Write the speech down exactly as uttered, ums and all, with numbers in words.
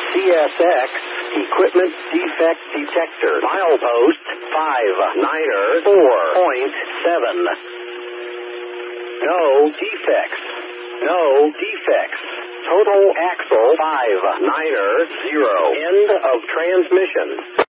C S X Equipment Defect Detector. Milepost five niner four point seven. No defects. No defects. Total axle five niner zero. End of transmission.